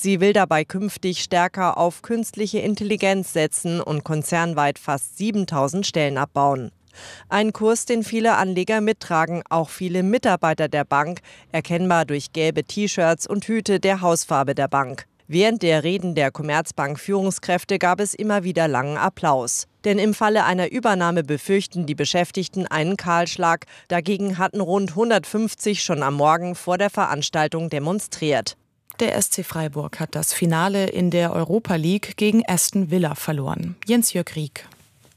Sie will dabei künftig stärker auf künstliche Intelligenz setzen und konzernweit fast 7.000 Stellen abbauen. Ein Kurs, den viele Anleger mittragen, auch viele Mitarbeiter der Bank, erkennbar durch gelbe T-Shirts und Hüte der Hausfarbe der Bank. Während der Reden der Commerzbank-Führungskräfte gab es immer wieder langen Applaus. Denn im Falle einer Übernahme befürchten die Beschäftigten einen Kahlschlag. Dagegen hatten rund 150 schon am Morgen vor der Veranstaltung demonstriert. Der SC Freiburg hat das Finale in der Europa League gegen Aston Villa verloren. Jens-Jörg Rieck.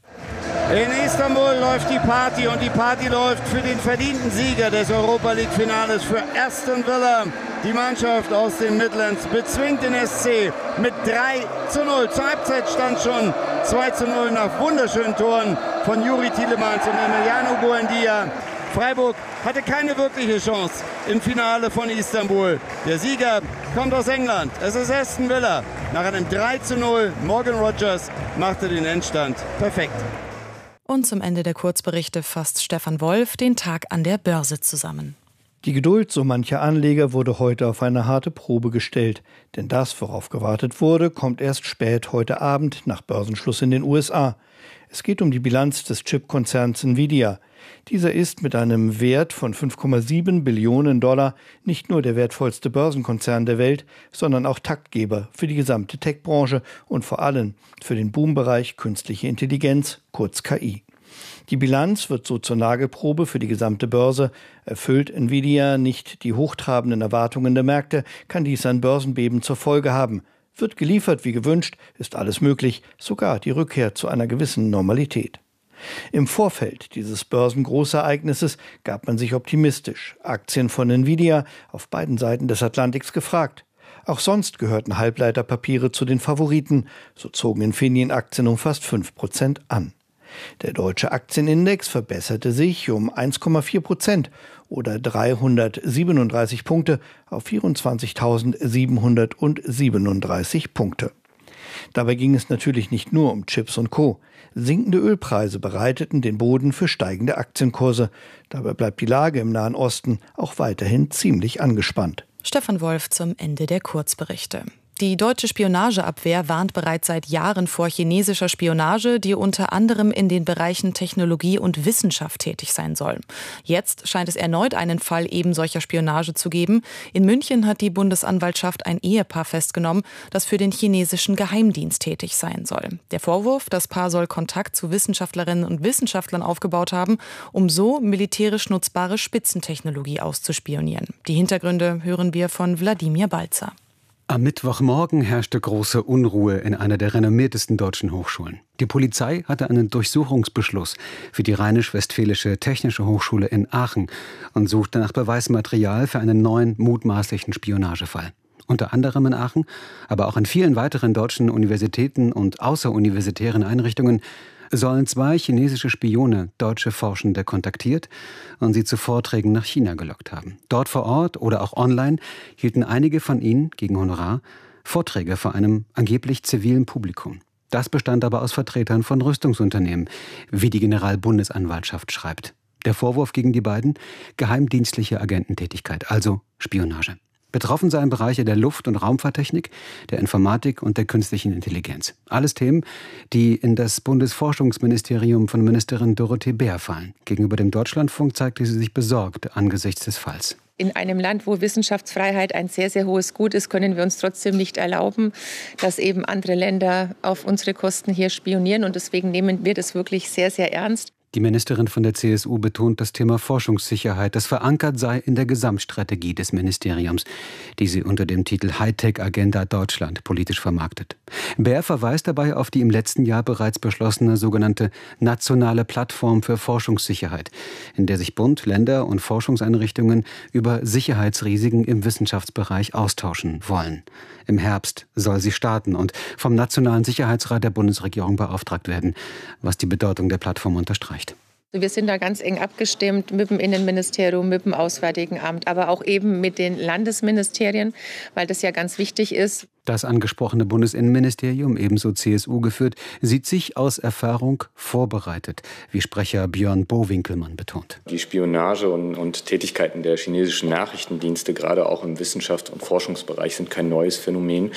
In Istanbul läuft die Party und die Party läuft für den verdienten Sieger des Europa League-Finales, für Aston Villa. Die Mannschaft aus den Midlands bezwingt den SC mit 3:0. Zur Halbzeit stand schon 2:0 nach wunderschönen Toren von Youri Tielemans und Emiliano Buendia. Freiburg hatte keine wirkliche Chance im Finale von Istanbul. Der Sieger kommt aus England. Es ist Aston Villa. Nach einem 3:0 Morgan Rogers machte den Endstand perfekt. Und zum Ende der Kurzberichte fasst Stefan Wolf den Tag an der Börse zusammen. Die Geduld so mancher Anleger wurde heute auf eine harte Probe gestellt. Denn das, worauf gewartet wurde, kommt erst spät heute Abend nach Börsenschluss in den USA. Es geht um die Bilanz des Chipkonzerns Nvidia. Dieser ist mit einem Wert von 5,7 Billionen Dollar nicht nur der wertvollste Börsenkonzern der Welt, sondern auch Taktgeber für die gesamte Tech-Branche und vor allem für den Boombereich künstliche Intelligenz, kurz KI. Die Bilanz wird so zur Nagelprobe für die gesamte Börse. Erfüllt Nvidia nicht die hochtrabenden Erwartungen der Märkte, kann dies ein Börsenbeben zur Folge haben. Wird geliefert wie gewünscht, ist alles möglich, sogar die Rückkehr zu einer gewissen Normalität. Im Vorfeld dieses Börsengroßereignisses gab man sich optimistisch. Aktien von Nvidia auf beiden Seiten des Atlantiks gefragt. Auch sonst gehörten Halbleiterpapiere zu den Favoriten. So zogen Infineon-Aktien um fast 5% an. Der deutsche Aktienindex verbesserte sich um 1,4% oder 337 Punkte auf 24.737 Punkte. Dabei ging es natürlich nicht nur um Chips und Co. Sinkende Ölpreise bereiteten den Boden für steigende Aktienkurse. Dabei bleibt die Lage im Nahen Osten auch weiterhin ziemlich angespannt. Stefan Wolf zum Ende der Kurzberichte. Die deutsche Spionageabwehr warnt bereits seit Jahren vor chinesischer Spionage, die unter anderem in den Bereichen Technologie und Wissenschaft tätig sein soll. Jetzt scheint es erneut einen Fall eben solcher Spionage zu geben. In München hat die Bundesanwaltschaft ein Ehepaar festgenommen, das für den chinesischen Geheimdienst tätig sein soll. Der Vorwurf, das Paar soll Kontakt zu Wissenschaftlerinnen und Wissenschaftlern aufgebaut haben, um so militärisch nutzbare Spitzentechnologie auszuspionieren. Die Hintergründe hören wir von Wladimir Balzer. Am Mittwochmorgen herrschte große Unruhe in einer der renommiertesten deutschen Hochschulen. Die Polizei hatte einen Durchsuchungsbeschluss für die Rheinisch-Westfälische Technische Hochschule in Aachen und suchte nach Beweismaterial für einen neuen mutmaßlichen Spionagefall. Unter anderem in Aachen, aber auch in vielen weiteren deutschen Universitäten und außeruniversitären Einrichtungen sollen 2 chinesische Spione deutsche Forschende kontaktiert und sie zu Vorträgen nach China gelockt haben. Dort vor Ort oder auch online hielten einige von ihnen gegen Honorar Vorträge vor einem angeblich zivilen Publikum. Das bestand aber aus Vertretern von Rüstungsunternehmen, wie die Generalbundesanwaltschaft schreibt. Der Vorwurf gegen die beiden: geheimdienstliche Agententätigkeit, also Spionage. Betroffen seien Bereiche der Luft- und Raumfahrttechnik, der Informatik und der künstlichen Intelligenz. Alles Themen, die in das Bundesforschungsministerium von Ministerin Dorothee Bär fallen. Gegenüber dem Deutschlandfunk zeigte sie sich besorgt angesichts des Falls. In einem Land, wo Wissenschaftsfreiheit ein sehr, sehr hohes Gut ist, können wir uns trotzdem nicht erlauben, dass eben andere Länder auf unsere Kosten hier spionieren. Und deswegen nehmen wir das wirklich sehr, sehr ernst. Die Ministerin von der CSU betont das Thema Forschungssicherheit, das verankert sei in der Gesamtstrategie des Ministeriums, die sie unter dem Titel Hightech-Agenda Deutschland politisch vermarktet. Bär verweist dabei auf die im letzten Jahr bereits beschlossene sogenannte nationale Plattform für Forschungssicherheit, in der sich Bund, Länder und Forschungseinrichtungen über Sicherheitsrisiken im Wissenschaftsbereich austauschen wollen. Im Herbst soll sie starten und vom Nationalen Sicherheitsrat der Bundesregierung beauftragt werden, was die Bedeutung der Plattform unterstreicht. Wir sind da ganz eng abgestimmt mit dem Innenministerium, mit dem Auswärtigen Amt, aber auch eben mit den Landesministerien, weil das ja ganz wichtig ist. Das angesprochene Bundesinnenministerium, ebenso CSU geführt, sieht sich aus Erfahrung vorbereitet, wie Sprecher Björn Bowinkelmann betont. Die Spionage und Tätigkeiten der chinesischen Nachrichtendienste, gerade auch im Wissenschafts- und Forschungsbereich, sind kein neues Phänomen.